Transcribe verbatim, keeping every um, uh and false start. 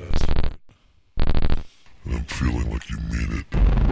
ask for it. And I'm feeling like you mean it.